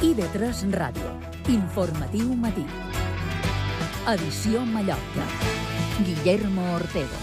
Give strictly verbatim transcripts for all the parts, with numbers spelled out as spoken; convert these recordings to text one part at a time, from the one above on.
I V tres Ràdio. Informatiu matí. Edició Mallorca. Guillermo Ortego.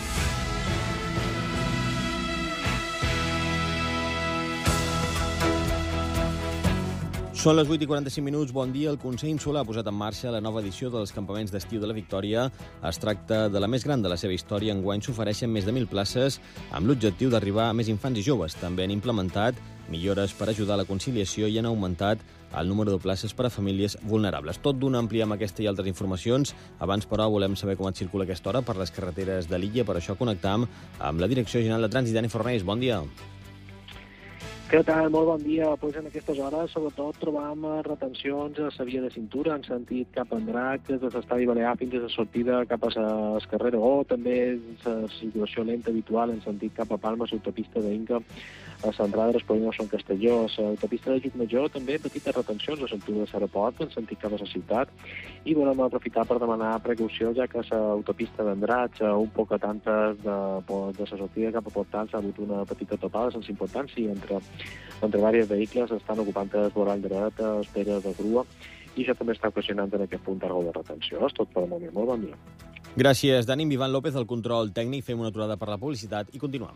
Són les vuit i quaranta-cinc minuts. Bon dia. El Consell Insular ha posat en marxa la nova edició dels campaments d'estiu de la Victòria. Es tracta de la més gran de la seva història. Enguany s'ofereixen més de mil places amb l'objectiu d'arribar a més infants i joves. També han implementat millores per ajudar a la conciliació i han augmentat el número de places per a famílies vulnerables. Tot d'una àmplia amb aquesta i altres informacions. Abans, però, volem saber com et circula aquesta hora per les carreteres de l'illa. Per això connectam amb la Direcció General de Trànsit. Dani Fornells, bon dia. Què tal? Molt bon dia. Pues en aquestes hores, sobretot, trobam retencions a la via de cintura en sentit cap a Andratx, des de l'estadi Balear fins a la sortida cap a l'Escarrera O, també la situació lenta habitual en sentit cap a Palma, l'autopista d'Inca, a l'entrada de l'Espolino Son Castelló, a l'autopista de Llucmajor, també petites retencions a l'altura de l'aeroport en sentit cap a la ciutat, i volem aprofitar per demanar precaució, ja que a l'autopista d'Andratx, un poc a tantes de, de la sortida cap a Portals, ha hagut una petita topada sense importància entre entre diversos vehicles estan ocupant el vorall dret, espera de grua, i això també està ocasionant en aquest punt algo de retenció. És tot per el moment. Molt bon dia. Gràcies, Dani. Amb Ivan López, el control tècnic. Fem una aturada per la publicitat i continuem.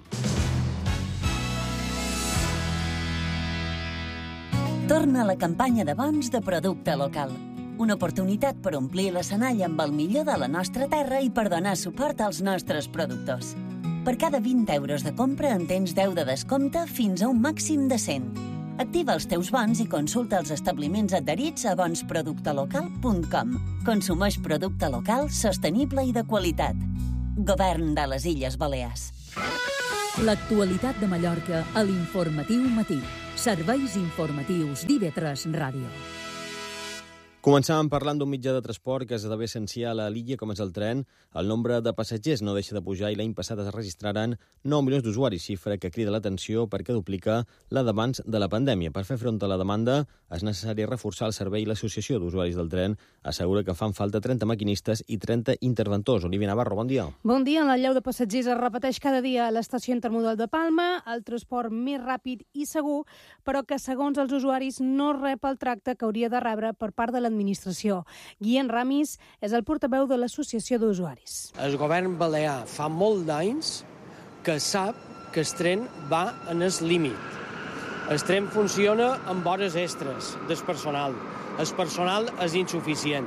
Torna la campanya de bons de producte local. Una oportunitat per omplir l'escenari amb el millor de la nostra terra i per donar suport als nostres productors. Per cada vint euros de compra en tens deu de descompte fins a un màxim de cent. Activa els teus bons i consulta els establiments adherits a bons producte local punt com. Consumeix producte local, sostenible i de qualitat. Govern de les Illes Balears. L'actualitat de Mallorca a l'Informatiu Matí. Serveis informatius d'I V tres Ràdio. Començàvem parlant d'un mitjà de transport que esdevé essencial a l'illa, com és el tren. El nombre de passatgers no deixa de pujar i l'any passat es registraren nou milions d'usuaris, xifra que crida l'atenció perquè duplica la d'abans de la pandèmia. Per fer front a la demanda és necessari reforçar el servei i l'Associació d'Usuaris del Tren assegura que fan falta trenta maquinistes i trenta interventors. Olivia Navarro, bon dia. Bon dia. L'allau de passatgers es repeteix cada dia a l'estació intermodal de Palma, el transport més ràpid i segur, però que segons els usuaris no rep el tracte que hauria de rebre per part de la l'administració. Guillem Ramis és el portaveu de l'Associació d'Usuaris. El govern balear fa molt d'anys que sap que el tren va en el límit. El tren funciona amb hores extres del personal. El personal és insuficient.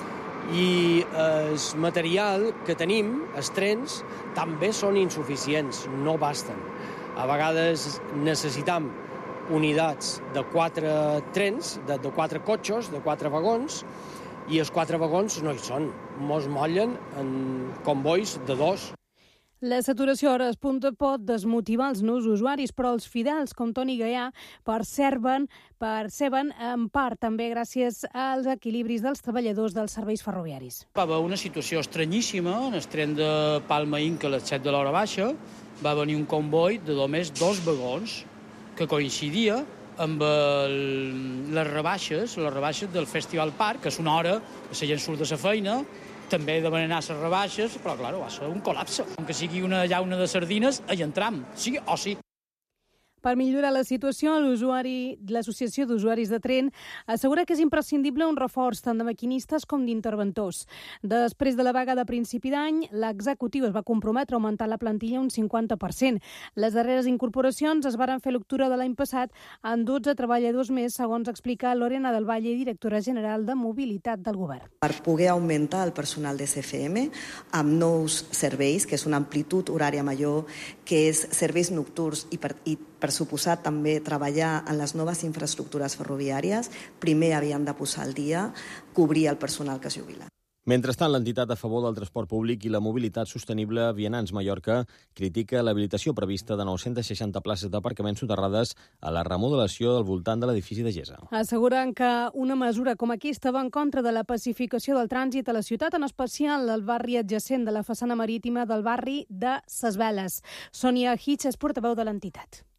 I el material que tenim, els trens, també són insuficients, no basten. A vegades necessitam unitats de quatre trens, de, de quatre cotxes, de quatre vagons, i els quatre vagons no hi són. Mos mollen en convois de dos. La saturació a hores punta pot desmotivar els nous usuaris, però els fidels, com Toni Gaià, perceben, perceben en part també gràcies als equilibris dels treballadors dels serveis ferroviaris. Va haver una situació estranyíssima. En el tren de Palma-Inca a les set de l'hora baixa va venir un comboi de només dos vagons que coincidia amb el, les rebaixes, les rebaixes del Festival Park, que és una hora que la gent surt de la feina, també de anar a les rebaixes, però, clar, va ser un col·lapse. Com que sigui una llauna de sardines, hi entram, sí o sí. Per millorar la situació, l'usuari, l'Associació d'Usuaris de Tren assegura que és imprescindible un reforç tant de maquinistes com d'interventors. Després de la vaga de principi d'any, l'executiu es va comprometre a augmentar la plantilla un cinquanta per cent. Les darreres incorporacions es varen fer a l'octubre de l'any passat amb dotze treballadors més, segons explica Lorena del Valle, directora general de Mobilitat del Govern. Per poder augmentar el personal de C F M amb nous serveis, que és una amplitud horària major, que és serveis nocturns i per, i per suposar també treballar en les noves infraestructures ferroviàries, primer havien de posar al dia cobrir el personal que es jubila. Mentrestant, l'entitat a favor del transport públic i la mobilitat sostenible Vianants Mallorca critica l'habilitació prevista de nou-centes seixanta places d'aparcament soterrades a la remodelació del voltant de l'edifici de Gesa. Asseguren que una mesura com aquesta va en contra de la pacificació del trànsit a la ciutat, en especial al barri adjacent de la façana marítima del barri de Ses Veles. Sònia Hitch és portaveu de l'entitat.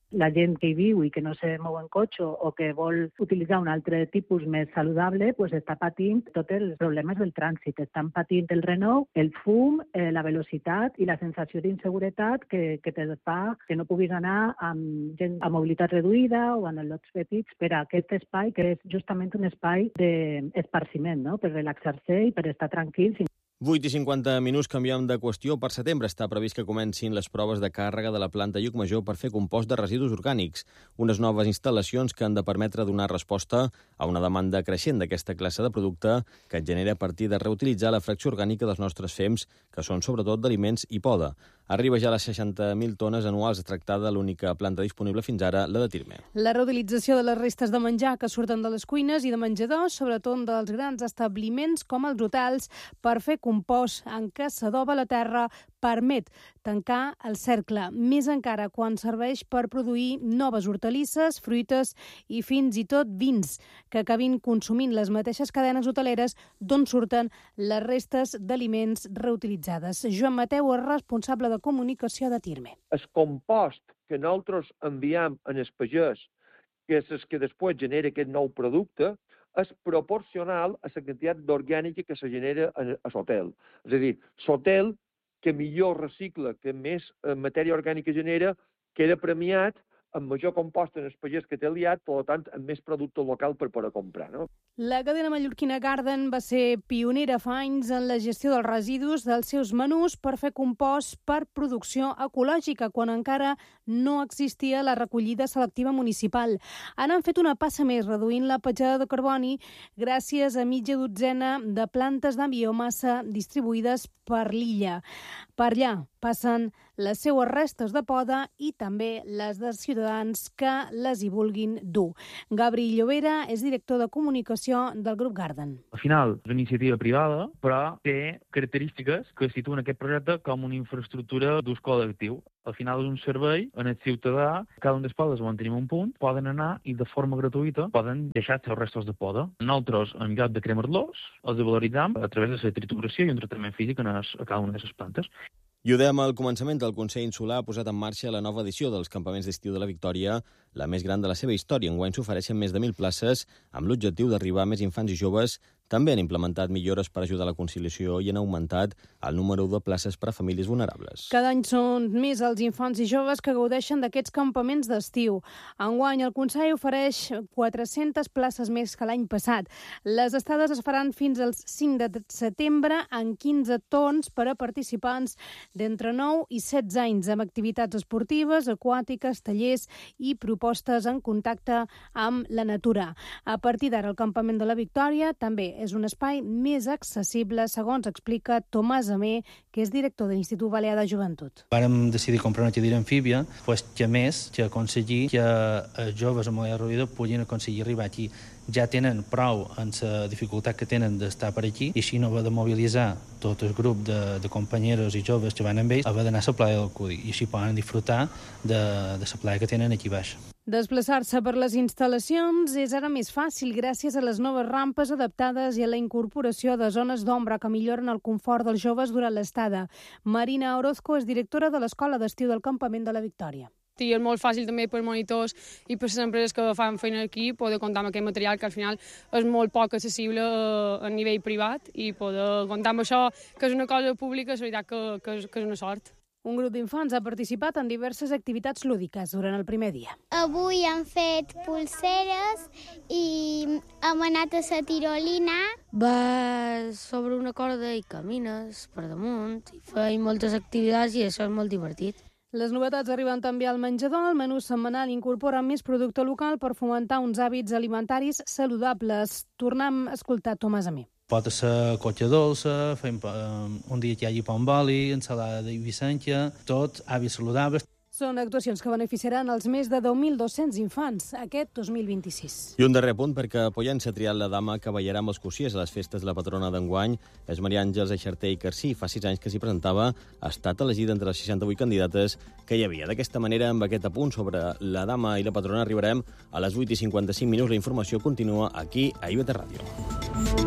La gent que hi viu i que no se mou en cotxe o que vol utilitzar un altre tipus més saludable pues està patint tots els problemes del trànsit. Estan patint el renou, el fum, eh, la velocitat i la sensació d'inseguretat que, que te fa que no puguis anar amb gent amb mobilitat reduïda o en lots petits per a aquest espai que és justament un espai d'esparciment, no? Per relaxar-se i per estar tranquils. vuit i cinquanta minuts, canviem de qüestió. Per setembre està previst que comencin les proves de càrrega de la planta Llucmajor per fer compost de residus orgànics, unes noves instal·lacions que han de permetre donar resposta a una demanda creixent d'aquesta classe de producte que es genera a partir de reutilitzar la fracció orgànica dels nostres fems, que són sobretot d'aliments i poda. Arriba ja a les seixanta mil tones anuals, tractada l'única planta disponible fins ara, la de Tirme. La reutilització de les restes de menjar que surten de les cuines i de menjadors, sobretot dels grans establiments com els hotels, per fer compost en què s'adoba la terra, permet tancar el cercle, més encara quan serveix per produir noves hortalisses, fruites i fins i tot vins, que acabin consumint les mateixes cadenes hoteleres d'on surten les restes d'aliments reutilitzades. Joan Mateu és responsable de comunicació de Tirme. El compost que nosaltres enviem en el pagès, que és el que després genera aquest nou producte, és proporcional a la quantitat d'orgànica que se genera a l'hotel. És a dir, l'hotel que millor recicla, que més matèria orgànica genera, queda premiat amb major compost en el pagès que té aliat, per tant, amb més producte local per poder comprar, no? La cadena mallorquina Garden va ser pionera fa anys en la gestió dels residus dels seus menús per fer compost per producció ecològica, quan encara no existia la recollida selectiva municipal. Ara han fet una passa més, reduint la petjada de carboni gràcies a mitja dotzena de plantes de biomassa distribuïdes per l'illa. Per allà passen les seues restes de poda i també les de ciutadans que les hi vulguin dur. Gabri Llobera és director de comunicació del grup Garden. Al final és una iniciativa privada, però té característiques que situen aquest projecte com una infraestructura d'ús col·lectiu. Al final és un servei on el ciutadà, cada un dels podes on tenim un punt, poden anar i de forma gratuïta poden deixar els seus restos de poda. Nosaltres, en lloc de cremar-los, els valoritzam a través de la trituració i un tractament físic a cada una de les plantes. I ho dèiem al començament, el Consell Insular ha posat en marxa la nova edició dels Campaments d'Estiu de la Victòria, la més gran de la seva història. Enguany s'ofereixen més de mil places amb l'objectiu d'arribar a més infants i joves. També han implementat millores per ajudar a la conciliació i han augmentat el número de places per a famílies vulnerables. Cada any són més els infants i joves que gaudeixen d'aquests campaments d'estiu. Enguany el Consell ofereix quatre-centes places més que l'any passat. Les estades es faran fins al cinc de setembre en quinze torns per a participants d'entre nou i setze anys, amb activitats esportives, aquàtiques, tallers i propostes en contacte amb la natura. A partir d'ara, el Campament de la Victòria també és un espai més accessible, segons explica Tomàs Amé, que és director de l'Institut Balear de Joventut. Vàrem decidir comprar una cadira amfíbia, pues, que més que aconseguir que els joves amb mobilitat reduïda puguin aconseguir arribar aquí. Ja tenen prou en la dificultat que tenen d'estar per aquí i així no haver de mobilitzar tot el grup de, de companyeros i joves que van amb ells, haver d'anar a la playa del Cudi i així poden disfrutar de, de la playa que tenen aquí baix. Desplaçar-se per les instal·lacions és ara més fàcil gràcies a les noves rampes adaptades i a la incorporació de zones d'ombra que milloren el confort dels joves durant l'estada. Marina Orozco és directora de l'Escola d'Estiu del Campament de la Victòria. I és molt fàcil també per monitors i per les empreses que fan feina aquí poder comptar amb aquest material que al final és molt poc accessible a nivell privat i poder comptar amb això, que és una cosa pública, és veritat que, que, és, que és una sort. Un grup d'infants ha participat en diverses activitats lúdiques durant el primer dia. Avui han fet pulseres i hem anat a la tirolina. Vas sobre una corda i camines per damunt i feim moltes activitats i això és molt divertit. Les novetats arriben també al menjador. El menú setmanal incorpora més producte local per fomentar uns hàbits alimentaris saludables. Tornem a escoltar Tomàs Amé. Pot ser cotxa dolça, fem un dia que hi hagi pa amb oli, ensalada de vicència, tot hàbits saludables. Són actuacions que beneficiaran els més de deu mil dos-cents infants aquest dos mil vint-i-sis. I un darrer punt, perquè Pollença s'ha triat la dama que ballarà amb els cossiers a les festes de la patrona d'enguany. És Maria Àngels Eixarter i Carcí. Fa sis anys que s'hi presentava. Ha estat elegida entre les seixanta-vuit candidates que hi havia. D'aquesta manera, amb aquest apunt sobre la dama i la patrona, arribarem a les vuit i cinquanta-cinc minuts. La informació continua aquí a I V T Ràdio.